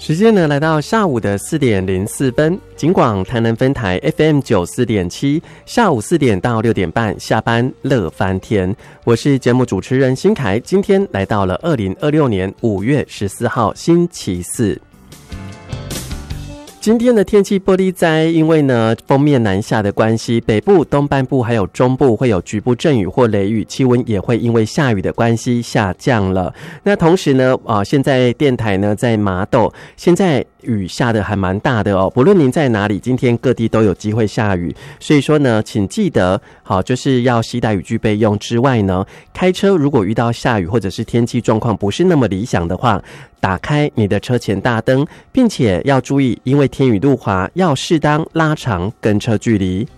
时间呢来到下午的4点04分，警广台南分台 FM 94.7，下午4点到6点半下班乐翻天，我是节目主持人新凯，今天来到了2026年5月14号星期四。今天的天气玻璃灾，因为呢锋面南下的关系，北部、东半部还有中部会有局部阵雨或雷雨，气温也会因为下雨的关系下降了。那同时呢，现在电台呢在麻豆，现在雨下的还蛮大的哦。不论您在哪里，今天各地都有机会下雨，所以说呢，请记得就是要携带雨具备用之外呢，开车如果遇到下雨或者是天气状况不是那么理想的话，打开你的车前大灯，并且要注意，因为天雨路滑，要适当拉长跟车距离。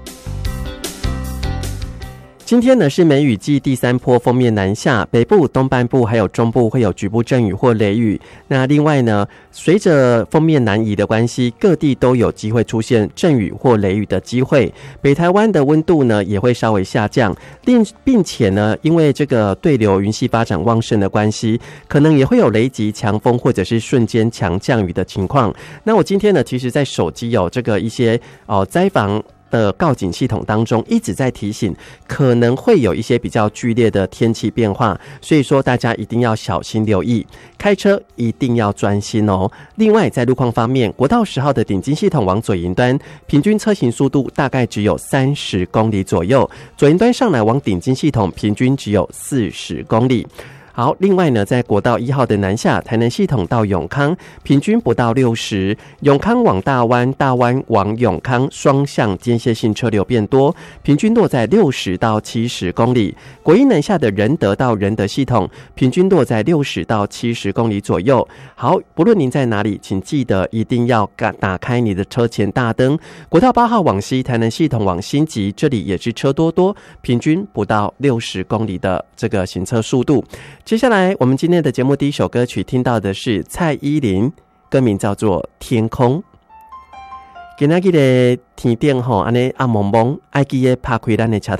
今天呢是梅雨季第3波锋面南下，北部、东半部还有中部会有局部阵雨或雷雨。那另外呢，随着锋面南移的关系，各地都有机会出现阵雨或雷雨的机会。北台湾的温度呢也会稍微下降，并且呢，因为这个对流云系发展旺盛的关系，可能也会有雷击、强风或者是瞬间强降雨的情况。那我今天呢，其实在手机有这个一些灾防的告警系统当中一直在提醒，可能会有一些比较剧烈的天气变化，所以说大家一定要小心留意，开车一定要专心哦。另外在路况方面，国道10号的顶金系统往左营端，平均车行速度大概只有30公里左右，左营端上来往顶金系统平均只有40公里。好，另外呢，在国道1号的南下台南系统到永康，平均不到60，永康往大湾，大湾往永康双向间歇性车流变多，平均落在60到70公里。国一南下的仁德到仁德系统，平均落在60到70公里左右。好，不论您在哪里，请记得一定要打开你的车前大灯。国道8号往西台南系统往新集，这里也是车多，平均不到60公里的这个行车速度。接下来我们今天的节目第一首歌曲听到的是蔡依林，歌名叫做《天空》。今天的天顶吼，安尼暗蒙蒙，爱记得拍开咱的车